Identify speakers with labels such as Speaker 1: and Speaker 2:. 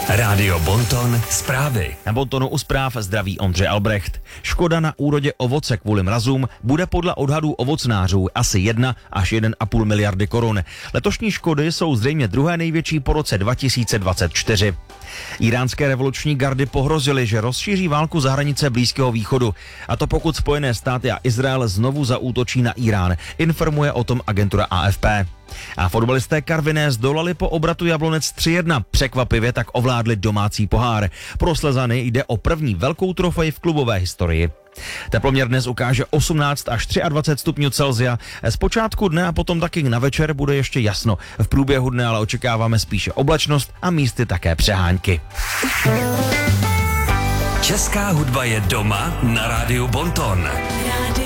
Speaker 1: Rádio Bonton zprávy.
Speaker 2: Na Bontonu u zpráv zdraví Ondřej Albrecht. Škoda na úrodě ovoce kvůli mrazům bude podle odhadů ovocnářů asi 1 až 1,5 miliardy korun. Letošní škody jsou zřejmě druhé největší po roce 2024. Iránské revoluční gardy pohrozily, že rozšíří válku za hranice Blízkého východu. A to pokud Spojené státy a Izrael znovu zaútočí na Irán, informuje o tom agentura AFP. A fotbalisté Karviné zdolali po obratu Jablonec 3-1. Překvapivě tak ovládli domácí pohár. Pro Slezany jde o první velkou trofej v klubové historii. Teploměr dnes ukáže 18 až 23 stupňů Celsia. Z počátku dne a potom taky na večer bude ještě jasno. V průběhu dne ale očekáváme spíše oblačnost a místy také přehánky.
Speaker 1: Česká hudba je doma na Rádiu Bonton.